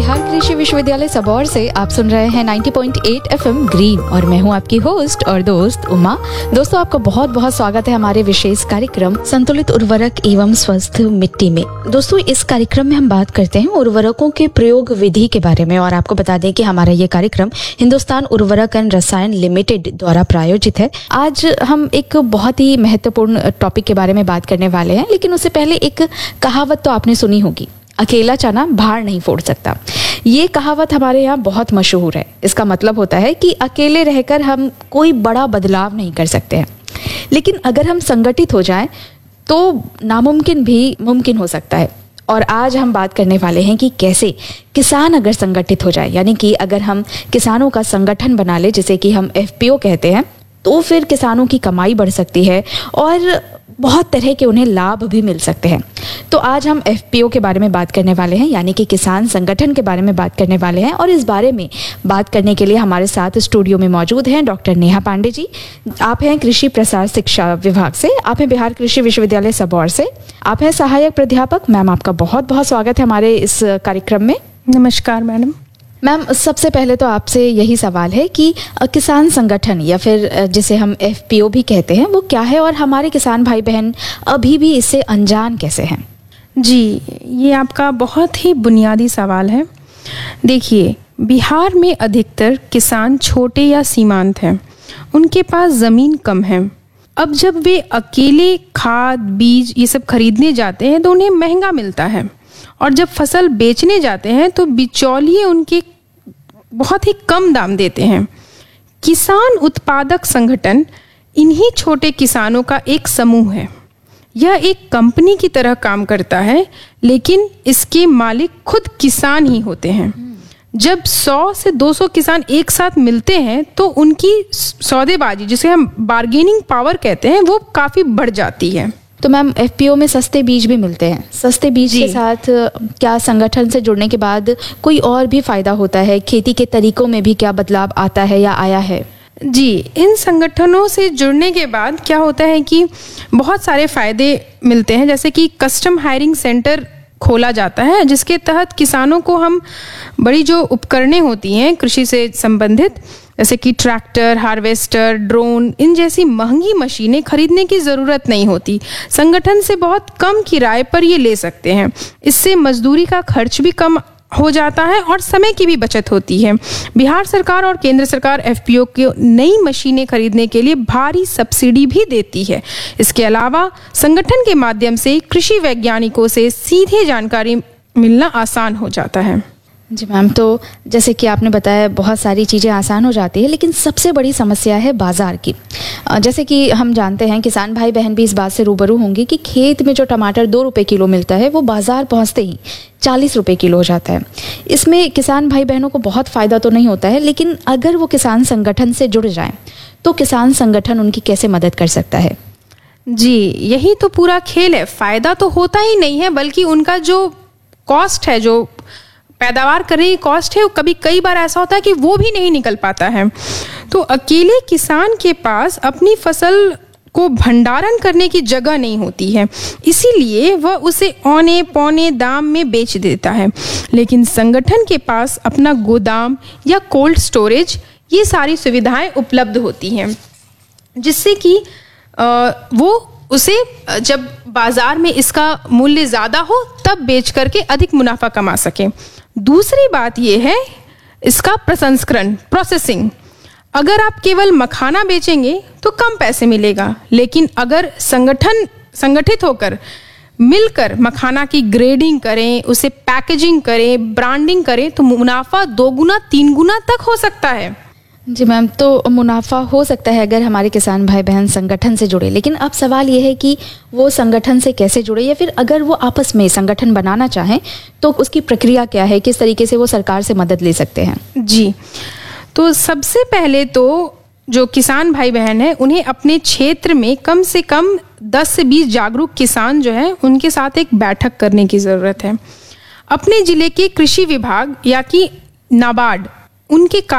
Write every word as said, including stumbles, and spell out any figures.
बिहार कृषि विश्वविद्यालय सबौर से आप सुन रहे हैं नब्बे पॉइंट आठ एफएम ग्रीन और मैं हूं आपकी होस्ट और दोस्त उमा। दोस्तों, आपका बहुत बहुत स्वागत है हमारे विशेष कार्यक्रम संतुलित उर्वरक एवं स्वस्थ मिट्टी में। दोस्तों, इस कार्यक्रम में हम बात करते हैं उर्वरकों के प्रयोग विधि के बारे में और आपको बता दें कि हमारा ये कार्यक्रम हिंदुस्तान उर्वरक एंड रसायन लिमिटेड द्वारा प्रायोजित है। आज हम एक बहुत ही महत्वपूर्ण टॉपिक के बारे में बात करने वाले हैं, लेकिन उससे पहले एक कहावत तो आपने सुनी होगी, अकेला चना भार नहीं फोड़ सकता। ये कहावत हमारे यहाँ बहुत मशहूर है। इसका मतलब होता है कि अकेले रहकर हम कोई बड़ा बदलाव नहीं कर सकते हैं, लेकिन अगर हम संगठित हो जाएं तो नामुमकिन भी मुमकिन हो सकता है। और आज हम बात करने वाले हैं कि कैसे किसान अगर संगठित हो जाए, यानी कि अगर हम किसानों का संगठन बना ले, जिसे कि हम एफ पी ओ कहते हैं, तो फिर किसानों की कमाई बढ़ सकती है और बहुत तरह के उन्हें लाभ भी मिल सकते हैं। तो आज हम एफ पी ओ के बारे में बात करने वाले हैं, यानी कि किसान संगठन के बारे में बात करने वाले हैं। और इस बारे में बात करने के लिए हमारे साथ स्टूडियो में मौजूद हैं डॉक्टर नेहा पांडे जी। आप हैं कृषि प्रसार शिक्षा विभाग से, आप हैं बिहार कृषि विश्वविद्यालय सबौर से, आप हैं सहायक प्राध्यापक। मैम, आपका बहुत बहुत स्वागत है हमारे इस कार्यक्रम में। नमस्कार मैडम। मैम, सबसे पहले तो आपसे यही सवाल है कि किसान संगठन या फिर जिसे हम एफ पी ओ भी कहते हैं, वो क्या है और हमारे किसान भाई बहन अभी भी इससे अनजान कैसे हैं? जी, ये आपका बहुत ही बुनियादी सवाल है। देखिए, बिहार में अधिकतर किसान छोटे या सीमांत हैं, उनके पास ज़मीन कम है। अब जब वे अकेले खाद बीज ये सब खरीदने जाते हैं तो उन्हें महंगा मिलता है, और जब फसल बेचने जाते हैं तो बिचौलिए उनके बहुत ही कम दाम देते हैं। किसान उत्पादक संगठन इन्हीं छोटे किसानों का एक समूह है। यह एक कंपनी की तरह काम करता है, लेकिन इसके मालिक खुद किसान ही होते हैं। जब सौ से दो सौ किसान एक साथ मिलते हैं तो उनकी सौदेबाजी, जिसे हम बार्गेनिंग पावर कहते हैं, वो काफ़ी बढ़ जाती है। तो मैम, एफ पी ओ में सस्ते बीज भी मिलते हैं। सस्ते बीज के साथ क्या संगठन से जुड़ने के बाद कोई और भी फायदा होता है? खेती के तरीकों में भी क्या बदलाव आता है या आया है? जी, इन संगठनों से जुड़ने के बाद क्या होता है कि बहुत सारे फायदे मिलते हैं। जैसे कि कस्टम हायरिंग सेंटर खोला जाता है, जिसके तहत किसानों को हम बड़ी जो उपकरणें होती हैं कृषि से संबंधित, जैसे कि ट्रैक्टर, हार्वेस्टर, ड्रोन, इन जैसी महंगी मशीनें खरीदने की ज़रूरत नहीं होती। संगठन से बहुत कम किराए पर ये ले सकते हैं। इससे मजदूरी का खर्च भी कम हो जाता है और समय की भी बचत होती है। बिहार सरकार और केंद्र सरकार एफ पी ओ को नई मशीनें खरीदने के लिए भारी सब्सिडी भी देती है। इसके अलावा संगठन के माध्यम से कृषि वैज्ञानिकों से सीधे जानकारी मिलना आसान हो जाता है। जी मैम, तो जैसे कि आपने बताया बहुत सारी चीज़ें आसान हो जाती है, लेकिन सबसे बड़ी समस्या है बाज़ार की। जैसे कि हम जानते हैं, किसान भाई बहन भी इस बात से रूबरू होंगे कि खेत में जो टमाटर दो रुपये किलो मिलता है, वो बाज़ार पहुंचते ही चालीस रुपये किलो हो जाता है। इसमें किसान भाई बहनों को बहुत फ़ायदा तो नहीं होता है, लेकिन अगर वो किसान संगठन से जुड़ जाएं तो किसान संगठन उनकी कैसे मदद कर सकता है? जी, यही तो पूरा खेल है। फ़ायदा तो होता ही नहीं है, बल्कि उनका जो कॉस्ट है, जो पैदावार करने की कॉस्ट है, वो कभी कई बार ऐसा होता है कि वो भी नहीं निकल पाता है। तो अकेले किसान के पास अपनी फसल को भंडारण करने की जगह नहीं होती है, इसीलिए वह उसे औने पौने दाम में बेच देता है। लेकिन संगठन के पास अपना गोदाम या कोल्ड स्टोरेज, ये सारी सुविधाएं उपलब्ध होती हैं, जिससे कि वो उसे जब बाजार में इसका मूल्य ज़्यादा हो तब बेच करके अधिक मुनाफा कमा सके। दूसरी बात यह है इसका प्रसंस्करण, प्रोसेसिंग। अगर आप केवल मखाना बेचेंगे तो कम पैसे मिलेगा, लेकिन अगर संगठन संगठित होकर मिलकर मखाना की ग्रेडिंग करें, उसे पैकेजिंग करें, ब्रांडिंग करें, तो मुनाफा दो गुना तीन गुना तक हो सकता है। जी मैम, तो मुनाफा हो सकता है अगर हमारे किसान भाई बहन संगठन से जुड़े, लेकिन अब सवाल यह है कि वो संगठन से कैसे जुड़े, या फिर अगर वो आपस में संगठन बनाना चाहें तो उसकी प्रक्रिया क्या है, किस तरीके से वो सरकार से मदद ले सकते हैं? जी, तो सबसे पहले तो जो किसान भाई बहन हैं, उन्हें अपने क्षेत्र में कम से कम दस से बीस जागरूक किसान जो हैं, उनके साथ एक बैठक करने की ज़रूरत है। अपने ज़िले के कृषि विभाग या कि नाबार्ड, उनके